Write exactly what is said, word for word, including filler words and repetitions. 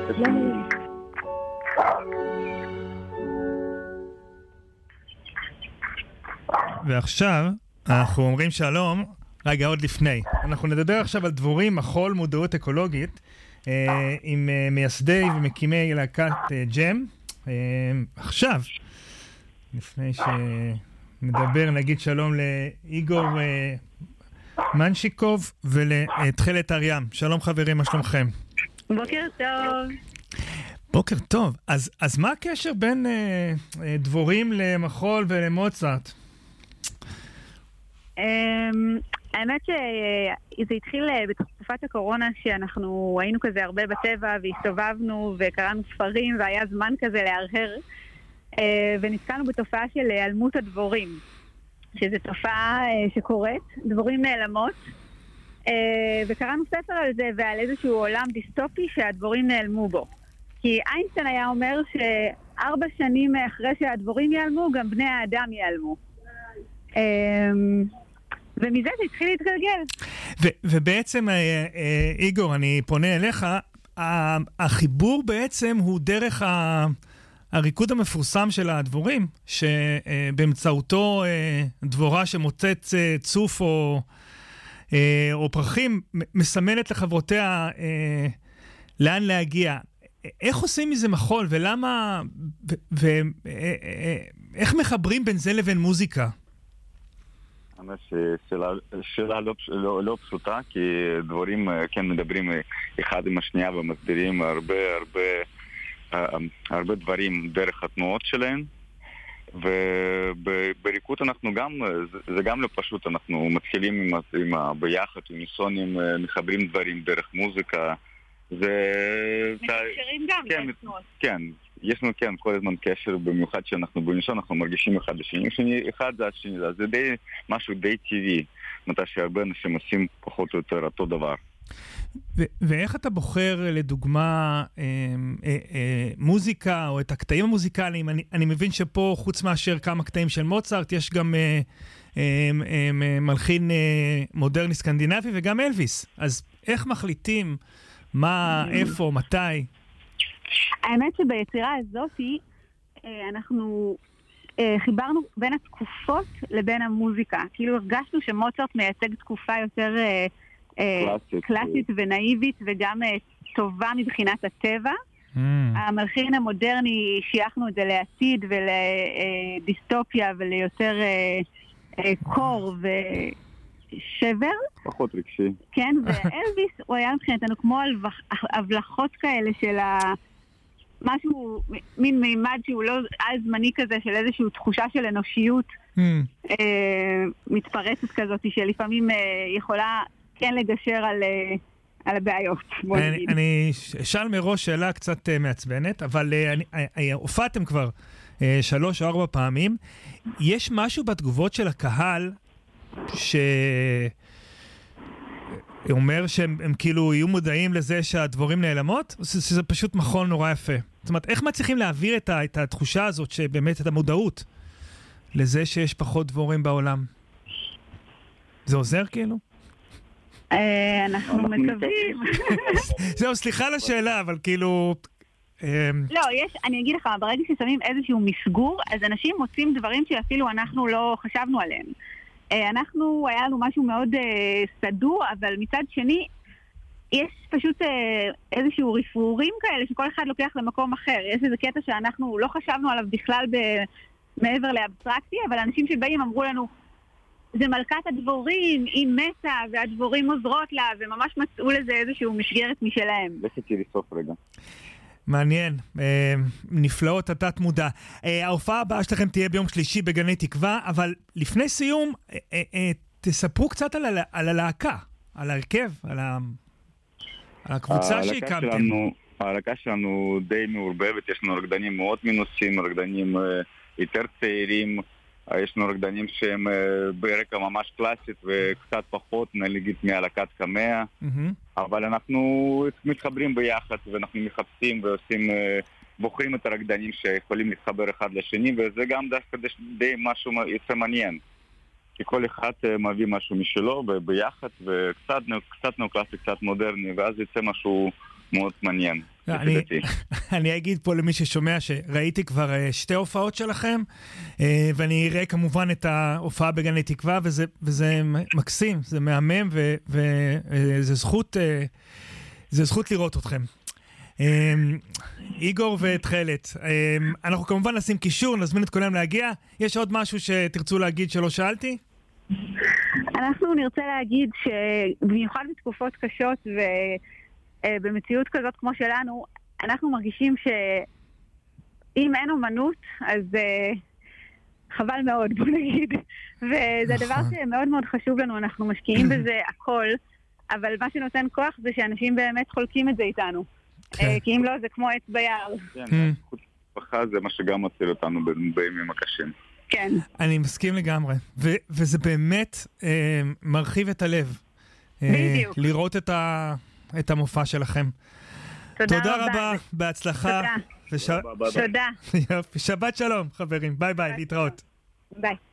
ועכשיו אנחנו אומרים שלום. רגע, עוד לפני. אנחנו נדבר עכשיו על דבורים, מחול, מודעות אקולוגית, אה, עם אה, מייסדי ומקימי להקת אה, ג'ם. אה, עכשיו, לפני שנדבר, נגיד שלום לאיגור אה, מנשיקוב ולתחילת אריאם. שלום חברים, מה שלומכם? בוקר טוב. בוקר טוב. אז, אז מה הקשר בין אה, אה, דבורים למחול ולמוצרט? האמת שזה התחיל בתקופת הקורונה, שאנחנו היינו כזה הרבה בטבע והסתובבנו וקראנו ספרים והיה זמן כזה להרהר, ונתקלנו בתופעה של היעלמות הדבורים, שזו תופעה שקורית, דבורים נעלמות, וקראנו ספר על זה ועל איזשהו עולם דיסטופי שהדבורים נעלמו בו. כי איינשטיין היה אומר שארבע שנים אחרי שהדבורים ייעלמו, גם בני האדם ייעלמו. ומזה זה התחיל להתגלגל. ו- ובעצם, איגור, אני פונה אליך, החיבור בעצם הוא דרך הריקוד המפורסם של הדבורים, שבאמצעותו דבורה שמוצאת צוף או, או פרחים, מסמנת לחברותיה לאן להגיע. איך עושים מזה מחול, ולמה, ואיך מחברים בין זה לבין מוזיקה? שאלה, שאלה לא, לא, לא פשוטה, כי דברים כן מדברים אחד עם השנייה ומסבירים הרבה הרבה הרבה דברים דרך התנועות שלהם, ובריקוד אנחנו גם, זה גם לא פשוט, אנחנו מתחילים עם, עם ביחד, עם ניסונים, מחברים דברים דרך מוזיקה, זה... מתקשרים גם כן, דרך תנועות. כן. יש לנו כן כל הזמן קשר, במיוחד שאנחנו בניסון, אנחנו מרגישים אחד לשני, שני, אחד זה השני, זה די, משהו די טבעי, מתי שהרבה אנשים עושים פחות או יותר אותו דבר. ו- ואיך אתה בוחר לדוגמה אה, אה, אה, מוזיקה או את הקטעים המוזיקליים? אני, אני מבין שפה חוץ מאשר כמה קטעים של מוצרט, יש גם אה, אה, אה, מלחין אה, מודרני סקנדינבי וגם אלוויס. אז איך מחליטים מה, איפה, מתי? האמת שביצירה הזאת אנחנו חיברנו בין התקופות לבין המוזיקה. כאילו הרגשנו שמוצרט מייצג תקופה יותר קלאסית, קלאסית ונאיבית וגם טובה מבחינת הטבע. Mm. המלחין המודרני שייכנו את זה לעתיד ולדיסטופיה וליותר קור ושבר. פחות רגשי. כן, ואלוויס הוא היה מבחינתנו כמו הבלחות כאלה של ה... משהו, מין מימד שהוא לא על זמני כזה, של איזושהי תחושה של אנושיות mm. אה, מתפרצת כזאת, שלפעמים אה, יכולה כן לגשר על, אה, על הבעיות. אני, אני אשאל מראש שאלה קצת אה, מעצבנת, אבל אה, אני, אה, הופעתם כבר אה, שלוש או ארבע פעמים. יש משהו בתגובות של הקהל ש... אומר שהם הם כאילו יהיו מודעים לזה שהדבורים נעלמות, או שזה פשוט מחול נורא יפה? זאת אומרת, איך מצליחים להעביר את, ה, את התחושה הזאת, שבאמת את המודעות לזה שיש פחות דבורים בעולם? זה עוזר כאילו? אנחנו מקווים. זהו, סליחה לשאלה, אבל כאילו... לא, יש, אני אגיד לך, ברגע ששמים איזשהו מסגור, אז אנשים מוצאים דברים שאפילו אנחנו לא חשבנו עליהם. אנחנו, היה לנו משהו מאוד סדור, אבל מצד שני, יש פשוט איזשהו רפרורים כאלה שכל אחד לוקח למקום אחר. יש איזה קטע שאנחנו לא חשבנו עליו בכלל מעבר לאבסטרקציה, אבל אנשים שבאים אמרו לנו, זה מלכת הדבורים, היא מתה, והדבורים עוזרות לה, וממש מצאו לזה איזשהו משגרת משלהם. לכי לסוף רגע. מעניין, אה, נפלאות התת מודע. אה, ההופעה הבאה שלכם תהיה ביום שלישי בגני תקווה, אבל לפני סיום, אה, אה, אה, תספרו קצת על, ה- על הלהקה, על ההרכב, על, ה- על הקבוצה שהקמתם. שלנו, הלהקה שלנו די מעורבבת, יש לנו רקדנים מאוד מנוסים, רקדנים אה, יותר צעירים, יש לנו רקדנים שהם ברקע ממש קלאסית וקצת פחות, נגיד מהלהקת קמאה, אבל אנחנו מתחברים ביחד ואנחנו מחפשים ועושים, בוחרים את הרקדנים שיכולים להתחבר אחד לשני, וזה גם דווקא די משהו יוצא מעניין, כי כל אחד מביא משהו משלו ביחד, וקצת קצת נאו-קלאסי, קצת מודרני, ואז יוצא משהו מאוד מעניין. אני, אני אגיד פה למי ששומע שראיתי כבר שתי הופעות שלכם, ואני אראה כמובן את ההופעה בגני תקווה, וזה, וזה מקסים, זה מהמם, וזה זכות, זה זכות לראות אתכם. איגור ותכלת, אנחנו כמובן נשים קישור, נזמין את כולם להגיע. יש עוד משהו שתרצו להגיד שלא שאלתי? אנחנו נרצה להגיד שבמיוחד בתקופות קשות ובמציאות כזאת כמו שלנו, אנחנו מרגישים שאם אין אומנות, אז חבל מאוד, בוא נגיד. וזה דבר שמאוד מאוד חשוב לנו, אנחנו משקיעים בזה הכל, אבל מה שנותן כוח זה שאנשים באמת חולקים את זה איתנו. כי אם לא, זה כמו עץ ביער. כן, חוץ משפחה זה מה שגם מציל אותנו בימים הקשים. כן. אני מסכים לגמרי, ו- וזה באמת אה, מרחיב את הלב. בדיוק. אה, לראות את, ה- את המופע שלכם. תודה, תודה רבה. רבה, בהצלחה. תודה. וש... תודה. יופי, שבת שלום חברים, ביי ביי, להתראות. ביי.